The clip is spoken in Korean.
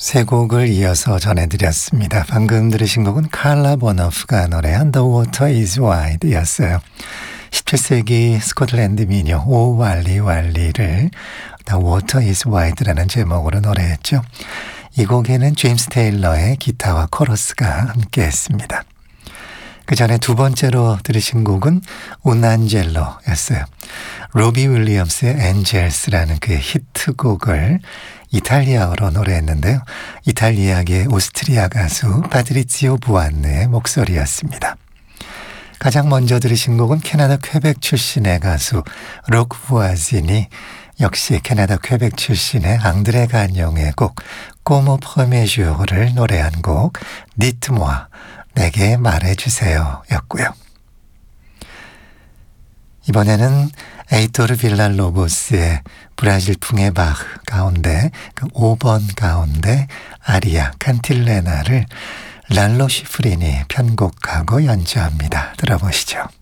세 곡을 이어서 전해드렸습니다. 방금 들으신 곡은 칼라 버너프가 노래한 The Water is Wide 였어요. 17세기 스코틀랜드 민요 오 왈리 왈리를 The Water is Wide라는 제목으로 노래했죠. 이 곡에는 제임스 테일러의 기타와 코러스가 함께했습니다. 그 전에 두 번째로 들으신 곡은 운안젤로였어요. 로비 윌리엄스의 엔젤스라는 그 히트곡을 이탈리아어로 노래했는데요. 이탈리아계 오스트리아 가수 파트리치오 부안네의 목소리였습니다. 가장 먼저 들으신 곡은 캐나다 퀘벡 출신의 가수 록 부아진이 역시 캐나다 퀘벡 출신의 앙드레 간용의 곡 꼬모 퍼메주오를 노래한 곡 니트모아 내게 말해주세요 였고요. 이번에는 에이토르 빌랄로보스의 브라질풍의 바흐 가운데 그 5번 가운데 아리아 칸틸레나를 랄로 시프린이 편곡하고 연주합니다. 들어보시죠.